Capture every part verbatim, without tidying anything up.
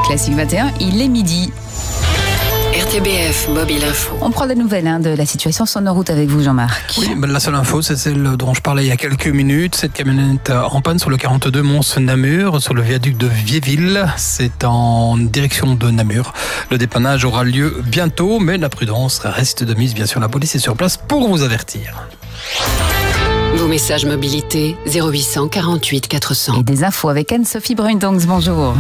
Classique vingt et un, il est midi. R T B F Mobile Info. On prend des nouvelles hein, de la situation sur nos routes avec vous, Jean-Marc. Oui, ben la seule info, c'est celle dont je parlais il y a quelques minutes. Cette camionnette en panne sur le quarante-deux Mons-Namur, sur le viaduc de Viéville. C'est en direction de Namur. Le dépannage aura lieu bientôt, mais la prudence reste de mise. Bien sûr, la police est sur place pour vous avertir. Vos messages mobilité zéro huit cent quarante-huit quatre cents. Et des infos avec Anne-Sophie Bruyndongs, bonjour.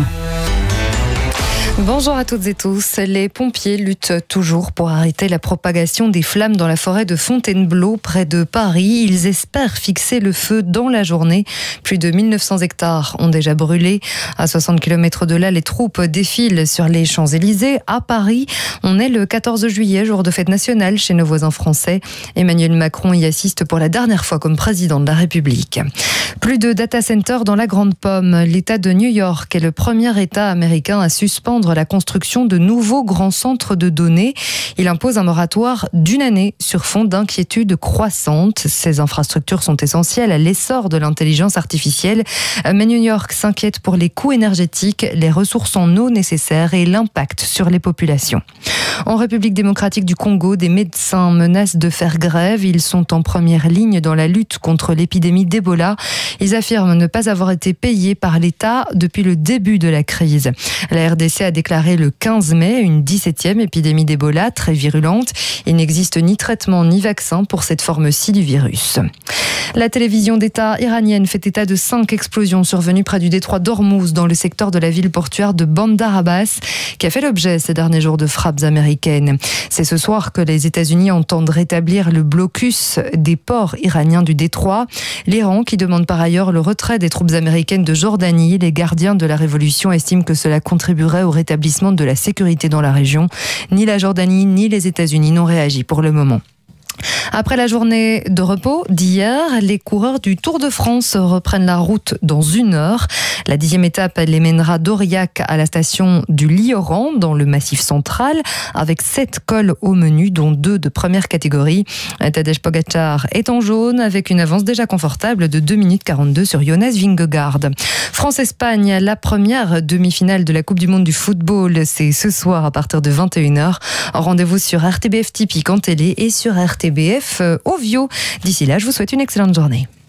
Bonjour à toutes et tous. Les pompiers luttent toujours pour arrêter la propagation des flammes dans la forêt de Fontainebleau, près de Paris. Ils espèrent fixer le feu dans la journée. Plus de mille neuf cents hectares ont déjà brûlé. À soixante kilomètres de là, les troupes défilent sur les Champs-Élysées. À Paris, on est le quatorze juillet, jour de fête nationale chez nos voisins français. Emmanuel Macron y assiste pour la dernière fois comme président de la République. Plus de data centers dans la Grande Pomme. L'État de New York est le premier État américain à suspendre la construction de nouveaux grands centres de données. Il impose un moratoire d'une année sur fond d'inquiétudes croissantes. Ces infrastructures sont essentielles à l'essor de l'intelligence artificielle. Mais New York s'inquiète pour les coûts énergétiques, les ressources en eau nécessaires et l'impact sur les populations. En République démocratique du Congo, des médecins menacent de faire grève. Ils sont en première ligne dans la lutte contre l'épidémie d'Ebola. Ils affirment ne pas avoir été payés par l'État depuis le début de la crise. La R D C a déclaré le quinze mai une dix-septième épidémie d'Ebola très virulente. Il n'existe ni traitement ni vaccin pour cette forme-ci du virus. La télévision d'État iranienne fait état de cinq explosions survenues près du détroit d'Ormuz dans le secteur de la ville portuaire de Bandar Abbas qui a fait l'objet ces derniers jours de frappes américaines. C'est ce soir que les États-Unis entendent rétablir le blocus des ports iraniens du détroit. L'Iran qui demande par ailleurs le retrait des troupes américaines de Jordanie. Les gardiens de la révolution estiment que cela contribuerait au rétablissement de la sécurité dans la région. Ni la Jordanie ni les États-Unis n'ont réagi pour le moment. Après la journée de repos d'hier, les coureurs du Tour de France reprennent la route dans une heure. La dixième étape les mènera d'Aurillac à la station du Lioran dans le Massif central avec sept cols au menu dont deux de première catégorie. Tadej Pogacar est en jaune avec une avance déjà confortable de deux minutes quarante-deux sur Jonas Vingegaard. France-Espagne, la première demi-finale de la Coupe du Monde du football, c'est ce soir à partir de vingt et une heures. Rendez-vous sur R T B F Typique en télé et sur R T B F Ovio. D'ici là, je vous souhaite une excellente journée.